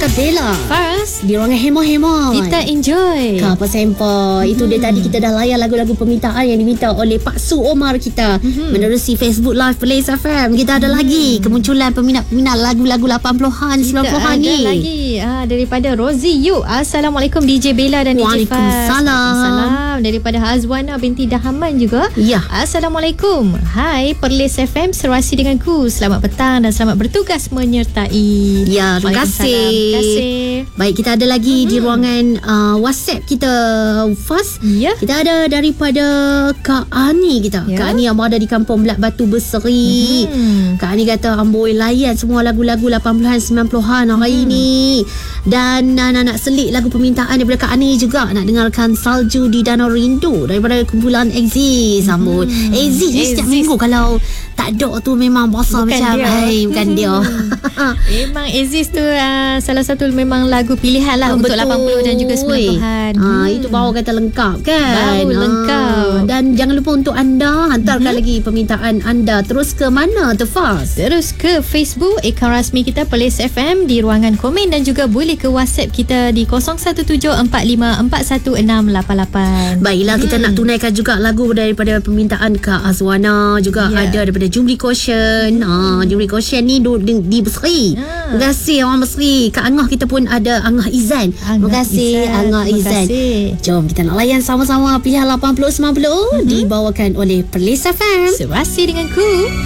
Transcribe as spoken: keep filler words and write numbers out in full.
kita Bella Fars, di ruangan hemo-hemo. kita enjoy. Apa sempo. Hmm. Itu dia tadi kita dah layan lagu-lagu permintaan yang diminta oleh Pak Su Omar kita hmm. menerusi Facebook Live Plays F M. Kita ada hmm. lagi kemunculan peminat-peminat lagu-lagu lapan puluhan, sembilan puluhan ni. Ada lagi ah, daripada Rozi Yu. Assalamualaikum D J Bella dan D J Fars. Waalaikumsalam. Waalaikumsalam. Daripada Hazwana binti Dahaman juga. Ya. Assalamualaikum. Hai Perlis F M, serasi denganku. Selamat petang dan selamat bertugas menyertai. Ya, terima kasih. Terima kasih. Baik, kita ada lagi hmm. di ruangan uh, WhatsApp kita Fas. Ya. Kita ada daripada Kak Ani kita. Ya. Kak Ani yang berada di Kampung Belak Batu Berseri. Hmm. Kak Ani kata amboi layan semua lagu-lagu lapan puluhan, sembilan puluhan hari hmm. ni. Dan uh, nak, nak selit lagu permintaan daripada Kak Ani juga. Nak dengarkan Salju di Danau Rindu daripada kumpulan Exist. Sambut. Hmm. Exist ni setiap minggu kalau tak ada tu memang bosan macam hai, bukan dia. Memang Exist tu uh, salah satu memang lagu pilihan lah oh, untuk betul. lapan puluh dan juga sembilan puluhan. Ha, hmm. Itu baru kata lengkap kan. Baru ha. lengkap. Dan jangan lupa untuk anda hantarkan hmm. lagi permintaan anda. Terus ke mana tu Fas? Terus ke Facebook akaun rasmi kita Perlis F M di ruangan komen dan juga boleh ke WhatsApp kita di kosong satu tujuh empat lima empat satu enam lapan lapan. Baiklah, hmm. kita nak tunaikan juga lagu daripada permintaan Kak Azwana juga yeah. ada daripada Jumri Koshen. Hmm. Ha, Jumri Koshen ni di, di, di Berseri. Ah. Terima kasih orang Berseri. Kak Angah kita pun ada Angah Izan. Terima kasih Angah Izan. Jom kita nak layan sama-sama pilihan lapan puluh sembilan puluh mm-hmm. dibawakan oleh Perlis F M. Serasi denganku.